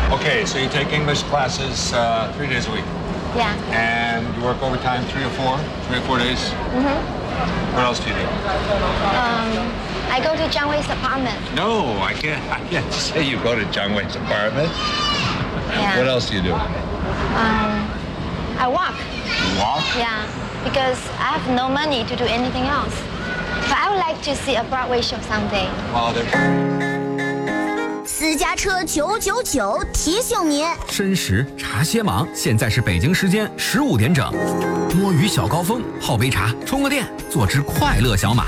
Okay, so you take English classes 3 days a week. Yeah. And you work overtime 3 or 4 days? What else do you do? I go to John Way's apartment. No, I can't say you go to John Wayne's apartment. Yeah. What else do you do? I walk. You walk? Yeah, because I have no money to do anything else. But I would like to see a Broadway show someday. Well, there's... 私家车999提醒您， 申时茶歇忙，现在是北京时间15点整。摸鱼小高峰，泡杯茶，充个电，做只快乐小马。